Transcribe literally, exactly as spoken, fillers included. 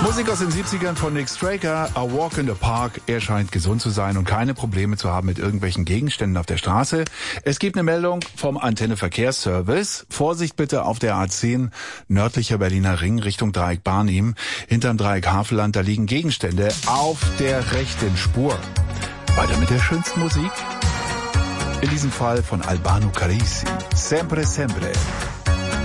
Musik aus den siebzigern von Nick Straker, A Walk in the Park. Er scheint gesund zu sein und keine Probleme zu haben mit irgendwelchen Gegenständen auf der Straße. Es gibt eine Meldung vom Antenne Verkehrsservice. Vorsicht bitte auf der A zehn, nördlicher Berliner Ring Richtung Dreieck Barnim. Hinterm Dreieck Havelland, da liegen Gegenstände auf der rechten Spur. Weiter mit der schönsten Musik. In diesem Fall von Albano Carisi. Sempre, sempre.